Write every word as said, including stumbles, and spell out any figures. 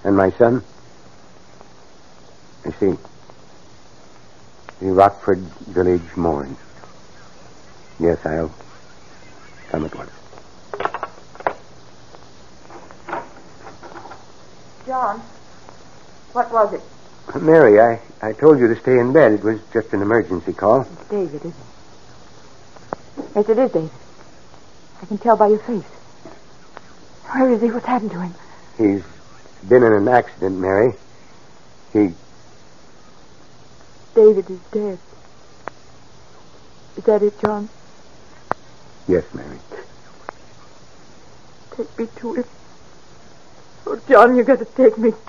And my son? I see. The Rockford Village mourns. Yes, I'll come at once. John, what was it? Mary, I, I told you to stay in bed. It was just an emergency call. It's David, isn't it? Yes, it is David. I can tell by your face. Where is he? What's happened to him? He's been in an accident, Mary. He... David is dead. Is that it, John? Yes, Mary. Take me to him. Oh, John, you got to take me